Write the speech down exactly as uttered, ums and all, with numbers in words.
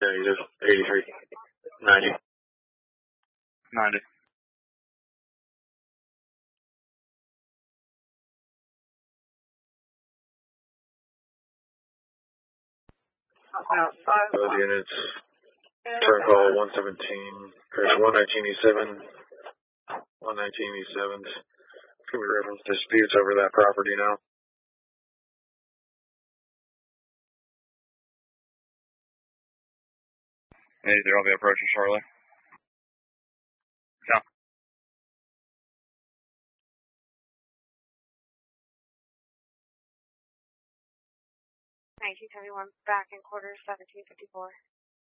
Negative. eighty-three. ninety. ninety. Both units. Turn call one seventeen. Correction one nineteen E seven. one nineteen E seven. Can we reference disputes over that property now? eighty-three, I'll be approaching shortly. Yeah. nineteen seventy-one, back in quarters, seventeen fifty-four.